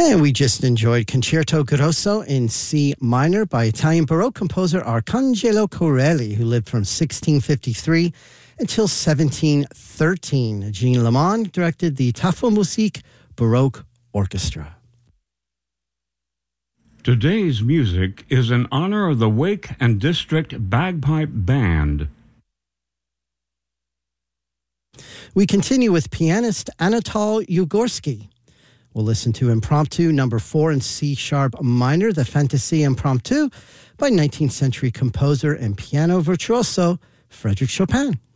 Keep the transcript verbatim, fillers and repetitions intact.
And we just enjoyed Concerto Grosso in C minor by Italian Baroque composer Arcangelo Corelli, who lived from sixteen fifty-three until seventeen thirteen. Jean Lamond directed the Tafelmusik Baroque Orchestra. Today's music is in honor of the Wake and District Bagpipe Band. We continue with pianist Anatol Ugorsky. We'll listen to Impromptu number four in C-sharp minor, the Fantasie Impromptu, by nineteenth century composer and piano virtuoso Frédéric Chopin.